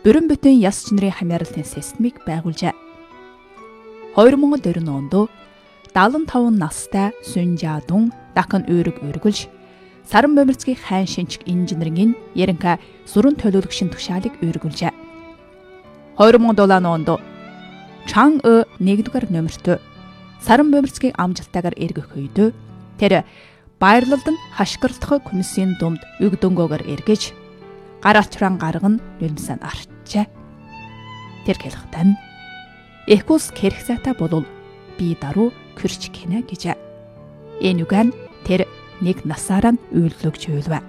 бүрэн бүтэн яс чинрийн хамааралын системийг байгуулжээ. 2020 онд 75 настай Сүнжаадун дахин үүрэг өргөлж Саран Бомирцгийн хайн шинжик инженерийн Яринка сүрэн төлөөлөгчийн тушаалыг өргөлжээ. 2007 онд Чан Ө 1-р номерт Саран Бомирцгийн амжилттайгаар эргэх үед тэр баярлалд нь хашгиралдах комиссийн дунд өгдөнгөөр эргэж гар алчран гарган нулимсаа арчжээ. Тэр хэлэхдээ Экус керхсата болол би даруу күрч кина гэж. Энэ үгэн тэр нэг насаараа үйллөгж байлаа.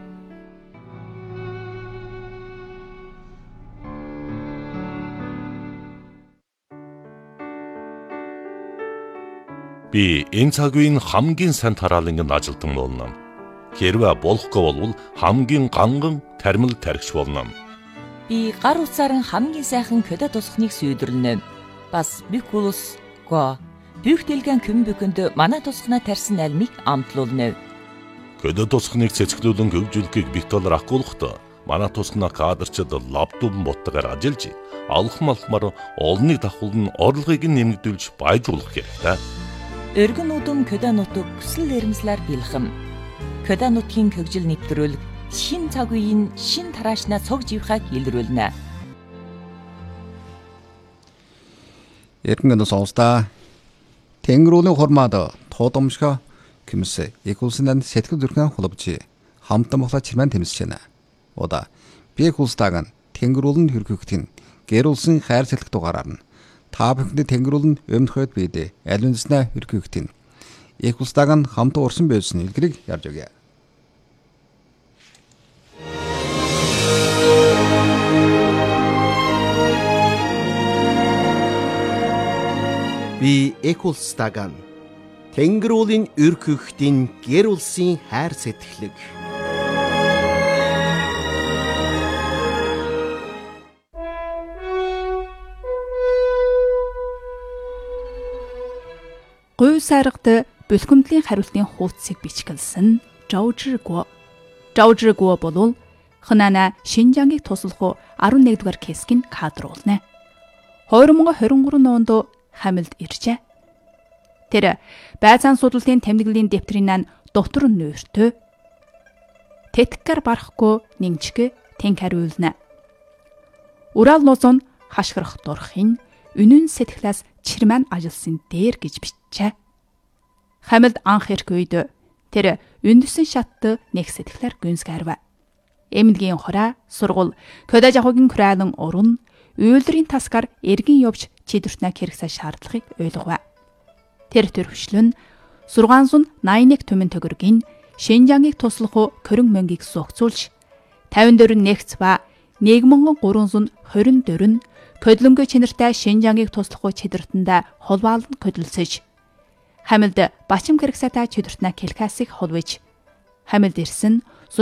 Би энэ цаг үеийн хамгийн сайн тараалан ажилтан болно. Хэрвээ болохгүй бол хамгийн ганган тармил тархич болно. Би гар утсаар хамгийн сайхан көдө тусахныг сүйдэрлэнэ. Бас бикулус го бүх дэлгэн көмбөкөнд манай тусахнаа тарьсан альмыг амтлуулна. Көдө тусахныг цэцгэлүүлэн хөгжүүлэхийг битол акуулахт манай тусахнаа кадрчид лабдубн боттойгоор ажиллаж алхам алхмаар олныг давхуулн орлогыг нэмэгдүүлж баяжуулах хэрэгтэй. Өргөн удам көдө нутаг хүсэл эрмслэр бэлхэм. Көдө нутгийн хөгжил нэвтрүүлэг шин цаг үеийн шин тараашнаа цог живхаг илрүүлнэ. Эргэн сонсдаа Тэнгэрүүлийн хурмаад туудамшга кимс Экулснан сэтгэл зүрхэн хулбжи хамтан бохла чирмэн тэмсэж байна. Ода би Экулстаган Тэнгэрүүлэн хөргөгдөн гэрүүлсэн хайр сэлэх дугаараар нь та бүхэнд Тэнгэрүүлэн өмнөхөд бидээ алинснаа хөргөгдөн Экулстаган хамт урсан байсан илгэрийг ярьж өгье. Би Экулстаган Тэнгэрүүлийн өргөхтийн гэр улсын хайр сэтгэлэг. Гуй сайрагт бэлхэмдлийн хариултын хуудсыг бичгэлсэн Жаужиргуо. Жаужиргуо болвол Ханана Шинжангийг туслах 11-р кескийн кадр уулна. 2023 онд Хамилд иржээ. Тэр байцаан судалтын тэмдэглэлийн дэвтрийн дотор нөөртөө тэтгэр барахгүй нэгчгэ тэнк хариулна. Урал лозон хашгирах дурхын үнэн сэтгэлээс чирмэн ажилсан дээр гэж бичжээ. Хамилд анх ирэх үед тэр үндэсэн шатт нэг сэтгэлээр гүнсгэрвэ. Эмнэлгийн хораа сургууль көдө жахогийн күрэлэн уран үйлдвэрийн тасгаар эргэн явж чидвэртнэ хэрэгсэ шаардлагыг ойлгов. Тэр төрөвчлөн 681 түмэн төгрөгийн Шинжангийг туслах көрөн мөнгийг зохицуулж 54 нэгц ба 1324 көдлөнгөө чинэртэй Шинжангийг туслах чидвэртэндээ холбоолон көдөлсөж Хамилд бачим хэрэгсэтэй чидвэртнэ келкасыг холвож Хамилд ирсэн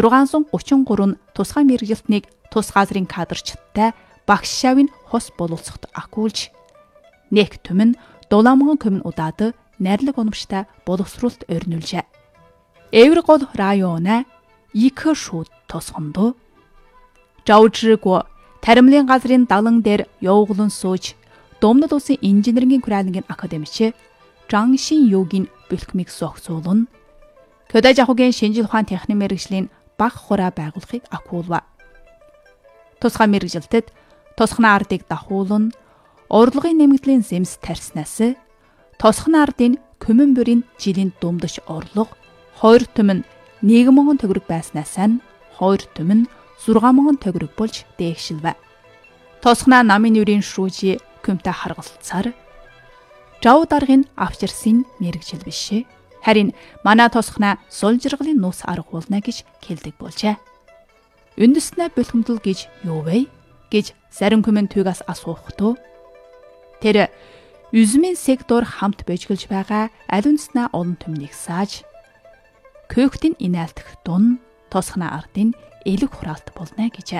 633 тусгай мэрэгжилтнийг тус газрын кадрчтай багш шавын хос боловсоход акуулж нэг түмэн Дуламгон көмн удаад найрлаг уламжтай боловсруулалт өрнүүлжээ. Эвргол района их шууд тосгондоо Жаужиргуо таримлын газрын далан дээр явуулан сууж Домнод улсын инженерийн күрэлэнгийн академич Жан Шин Югийн бэлтгэмийг зохицуулна. Көдө жахогийн шинжил ухаан техник мэргэжлийн баг хураа байгуулахыг акуулва. Тусгай мэргэжилтэд тосхны ардыг дахуулна. Орлогын нэмэгдлийн зэмс тарснаас тосхны ардын көмөн бүрийн жилийн дундаж орлого 2 түмэн 1,000 төгрөг байснаас нь 2 түмэн 6,000 төгрөг болж дээгшилвэ. Тосхна намын үрийн шүүжи көмтө харгалцаар жав даргын авчирсын мэрэгжил бишээ. Харин манай тосхна сул жиргалын нуус арга болно гэж хэлдэг болжээ. Үндэснэ бэлхэмдэл гэж юу вэ? Гэж зарим комент түүгээс асуухдаа тэр үзмийн сектор хамт бэжгэлж байгаа аль үндэснэ олон түмнийг сааж көөхтийн инээлтэх дун тосхна ардын элэг хураалт болно гэжээ.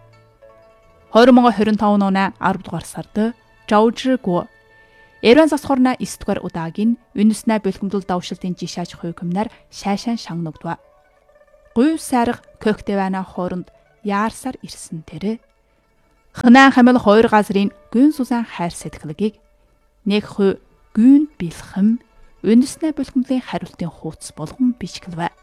2025 оны 10 дугаар сард Жаужиргуо Эрван засхорна 9 дугаар удаагийн үндэснэ бэлхэмдэл давшилтын жишааж хуйкмнаар шайшаан шангнагдва. Гуй сайраг көөхтэй байна хооронд яарсаар ирсэн тэр Ханаа хамил хоёр газрын гүн сузан хайр сэтгэлгийг нэг хүү гүн бэлхэм үндэснэ бүлхэмлийн хариултын хууц болгон бичгэлвэ.